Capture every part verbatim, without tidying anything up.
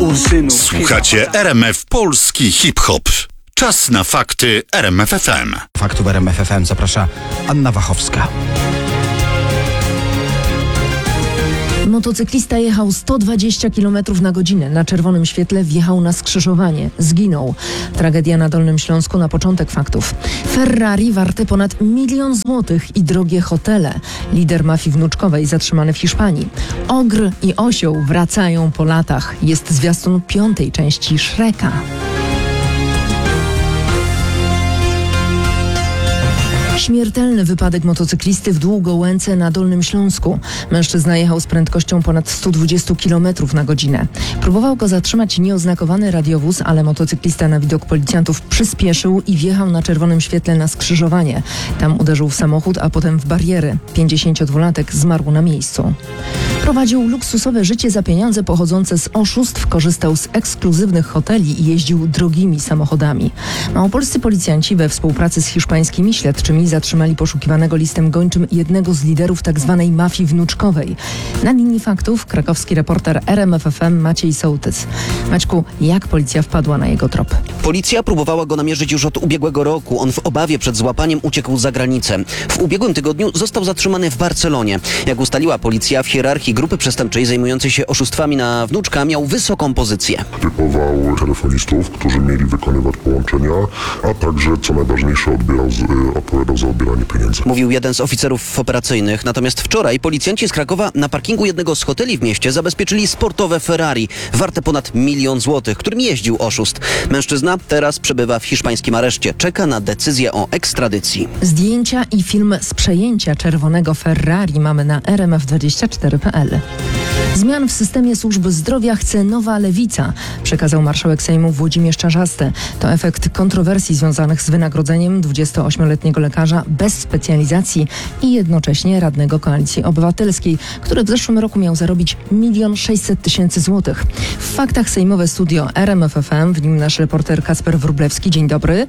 urzynów. Słuchacie R M F Polski Hip-Hop. Czas na fakty R M F F M. Faktów R M F F M zaprasza Anna Wachowska. Motocyklista jechał sto dwadzieścia kilometrów na godzinę. Na czerwonym świetle wjechał na skrzyżowanie. Zginął. Tragedia na Dolnym Śląsku na początek faktów. Ferrari warte ponad milion złotych i drogie hotele. Lider mafii wnuczkowej zatrzymany w Hiszpanii. Ogr i osioł wracają po latach. Jest zwiastun piątej części Shreka. Śmiertelny wypadek motocyklisty w Długołęce na Dolnym Śląsku. Mężczyzna jechał z prędkością ponad sto dwadzieścia kilometrów na godzinę. Próbował go zatrzymać nieoznakowany radiowóz, ale motocyklista na widok policjantów przyspieszył i wjechał na czerwonym świetle na skrzyżowanie. Tam uderzył w samochód, a potem w bariery. pięćdziesięciodwulatek zmarł na miejscu. Prowadził luksusowe życie za pieniądze pochodzące z oszustw, korzystał z ekskluzywnych hoteli i jeździł drogimi samochodami. Małopolscy policjanci we współpracy z hiszpańskimi śledczymi zatrzymali poszukiwanego listem gończym jednego z liderów tzw. mafii wnuczkowej. Na linii faktów krakowski reporter R M F F M Maciej Sołtys. Maćku, jak policja wpadła na jego trop? Policja próbowała go namierzyć już od ubiegłego roku. On w obawie przed złapaniem uciekł za granicę. W ubiegłym tygodniu został zatrzymany w Barcelonie. Jak ustaliła policja, w hierarchii grupy przestępczej zajmującej się oszustwami na wnuczka miał wysoką pozycję. Typował telefonistów, którzy mieli wykonywać połączenia, a także, co najważniejsze, odbierał, odpowiadał za odbieranie pieniędzy. Mówił jeden z oficerów operacyjnych. Natomiast wczoraj policjanci z Krakowa na parkingu jednego z hoteli w mieście zabezpieczyli sportowe Ferrari, warte ponad milion złotych, którym jeździł oszust. Mężczyzna teraz przebywa w hiszpańskim areszcie. Czeka na decyzję o ekstradycji. Zdjęcia i film z przejęcia czerwonego Ferrari mamy na r m f dwadzieścia cztery kropka p l. Zmian w systemie służby zdrowia chce nowa lewica, przekazał marszałek Sejmu Włodzimierz Czarzasty. To efekt kontrowersji związanych z wynagrodzeniem dwudziestoośmioletniego lekarza bez specjalizacji i jednocześnie radnego Koalicji Obywatelskiej, który w zeszłym roku miał zarobić milion sześćset tysięcy złotych. W faktach sejmowe studio R M F F M, w nim nasz reporter Kacper Wróblewski. Dzień dobry.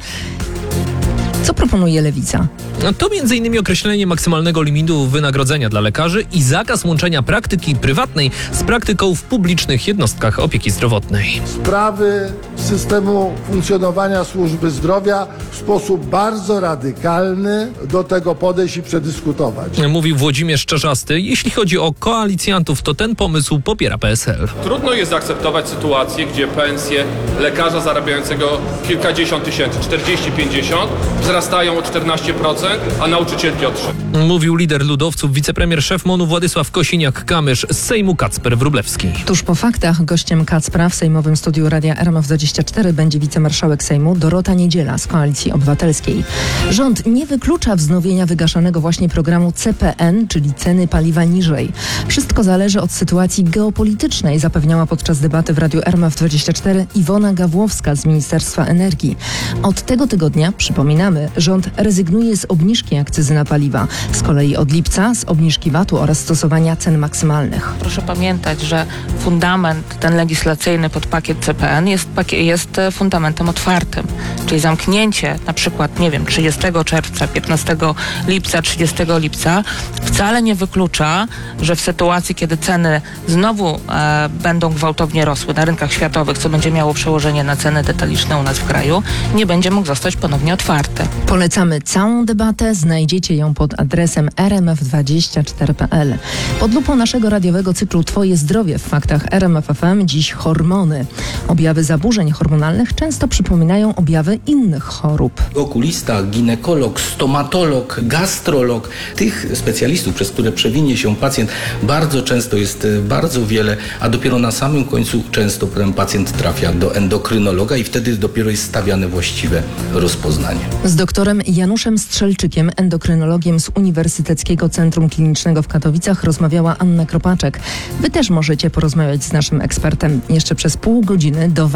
Co proponuje lewica? No to między innymi określenie maksymalnego limitu wynagrodzenia dla lekarzy i zakaz łączenia praktyki prywatnej z praktyką w publicznych jednostkach opieki zdrowotnej. Sprawy systemu funkcjonowania służby zdrowia w sposób bardzo radykalny do tego podejść i przedyskutować. Mówił Włodzimierz Czarzasty. Jeśli chodzi o koalicjantów, to ten pomysł popiera P S L. Trudno jest zaakceptować sytuację, gdzie pensje lekarza zarabiającego kilkadziesiąt tysięcy, czterdzieści pięćdziesiąt, wzrastają o czternaście procent, a nauczycielki o trzy procent. Mówił lider ludowców, wicepremier szef MON-u Władysław Kosiniak-Kamysz, z Sejmu Kacper Wróblewski. Tuż po faktach gościem Kacpra w sejmowym studiu Radia R M F dwadzieścia cztery będzie wicemarszałek Sejmu Dorota Niedziela z Koalicji Obywatelskiej. Rząd nie wyklucza wznowienia wygaszanego właśnie programu C P N, czyli ceny paliwa niżej. Wszystko zależy od sytuacji geopolitycznej, zapewniała podczas debaty w Radiu R M F dwadzieścia cztery Iwona Gawłowska z Ministerstwa Energii. Od tego tygodnia, przypominamy, rząd rezygnuje z obniżki akcyzy na paliwa. Z kolei od lipca z obniżki V A T-u oraz stosowania cen maksymalnych. Proszę pamiętać, że fundament ten legislacyjny pod pakiet C P N jest, jest fundamentem otwartym. Czyli zamknięcie na przykład, nie wiem, trzydziestego czerwca, piętnastego lipca, trzydziestego lipca wcale nie wyklucza, że w sytuacji, kiedy ceny znowu e, będą gwałtownie rosły na rynkach światowych, co będzie miało przełożenie na ceny detaliczne u nas w kraju, nie będzie mógł zostać ponownie otwarty. Polecamy całą debatę, znajdziecie ją pod adresem r m f dwadzieścia cztery kropka p l. Pod lupą naszego radiowego cyklu Twoje zdrowie w faktach R M F F M dziś hormony. Objawy zaburzeń hormonalnych często przypominają objawy innych chorób. Okulista, ginekolog, stomatolog, gastrolog, tych specjalistów, przez które przewinie się pacjent, bardzo często jest bardzo wiele, a dopiero na samym końcu często ten pacjent trafia do endokrynologa i wtedy dopiero jest stawiane właściwe rozpoznanie. Z doktorem Januszem Strzelczykiem, endokrynologiem z Uniwersyteckiego Centrum Klinicznego w Katowicach, rozmawiała Anna Kropaczek. Wy też możecie porozmawiać z naszym ekspertem jeszcze przez pół godziny do waszej dyspozycji.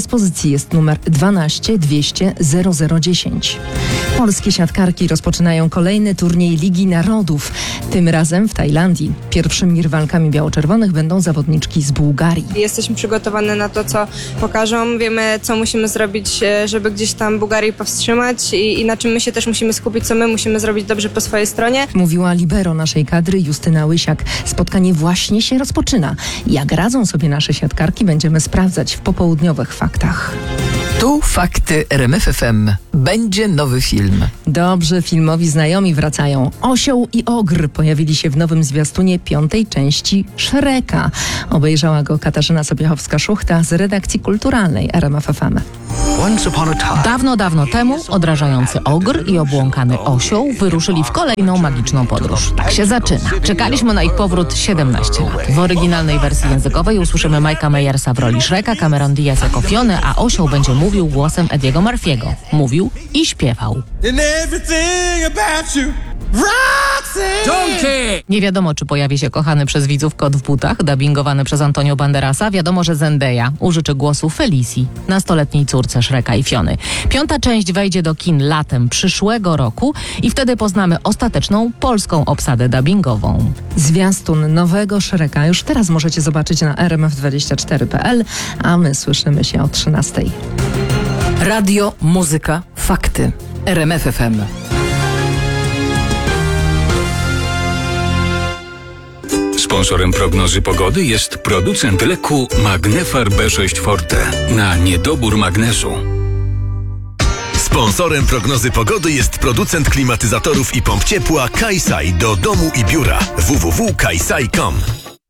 dyspozycji jest numer dwanaście dwieście zero zero dziesięć. Polskie siatkarki rozpoczynają kolejny turniej Ligi Narodów. Tym razem w Tajlandii. Pierwszymi rywalkami biało-czerwonych będą zawodniczki z Bułgarii. Jesteśmy przygotowane na to, co pokażą. Wiemy, co musimy zrobić, żeby gdzieś tam Bułgarię powstrzymać i, i na czym my się też musimy skupić, co my musimy zrobić dobrze po swojej stronie. Mówiła libero naszej kadry Justyna Łysiak. Spotkanie właśnie się rozpoczyna. Jak radzą sobie nasze siatkarki, będziemy sprawdzać w popołudniowych faktach. Tu fakty R M F F M. Będzie nowy film. Dobrze, filmowi znajomi wracają. Osioł i Ogr pojawili się w nowym zwiastunie piątej części Shreka. Obejrzała go Katarzyna Sobiechowska-Szuchta z redakcji kulturalnej R M F F M. Dawno, dawno temu odrażający ogr i obłąkany osioł wyruszyli w kolejną magiczną podróż. Tak się zaczyna. Czekaliśmy na ich powrót siedemnaście lat. W oryginalnej wersji językowej usłyszymy Mike'a Myersa w roli Shreka, Cameron Diaz jako Fiony, a osioł będzie mówił głosem Ediego Murphy'ego. Mówił i śpiewał. Nie wiadomo, czy pojawi się kochany przez widzów kot w butach, dubbingowany przez Antonio Banderasa. Wiadomo, że Zendaya użyczy głosu Felicji, nastoletniej córce Shreka i Fiony. Piąta część wejdzie do kin latem przyszłego roku i wtedy poznamy ostateczną polską obsadę dubbingową. Zwiastun nowego Shreka już teraz możecie zobaczyć na r m f dwadzieścia cztery kropka p l, a my słyszymy się o trzynastej. Radio, muzyka, fakty. R M F F M. Sponsorem prognozy pogody jest producent leku Magnefar B sześć Forte na niedobór magnezu. Sponsorem prognozy pogody jest producent klimatyzatorów i pomp ciepła Kaisai do domu i biura w w w kropka kaisai kropka com.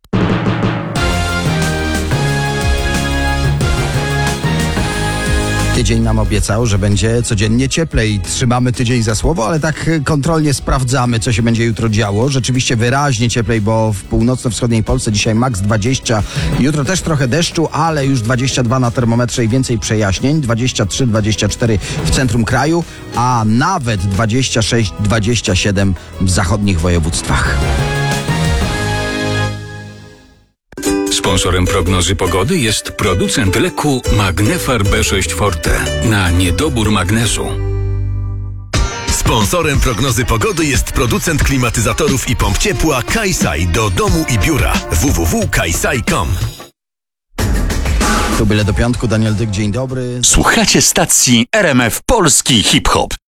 Tydzień nam obiecał, że będzie codziennie cieplej. Trzymamy tydzień za słowo, ale tak kontrolnie sprawdzamy, co się będzie jutro działo. Rzeczywiście wyraźnie cieplej, bo w północno-wschodniej Polsce dzisiaj maks dwadzieścia. Jutro też trochę deszczu, ale już dwadzieścia dwa na termometrze i więcej przejaśnień. dwadzieścia trzy dwadzieścia cztery w centrum kraju, a nawet dwadzieścia sześć dwadzieścia siedem w zachodnich województwach. Sponsorem prognozy pogody jest producent leku Magnefar B sześć Forte na niedobór magnezu. Sponsorem prognozy pogody jest producent klimatyzatorów i pomp ciepła Kaisai do domu i biura w w w kropka kaisai kropka com. Tu byle do piątku, Daniel Dyk, dzień dobry. Słuchacie stacji R M F Polski Hip Hop.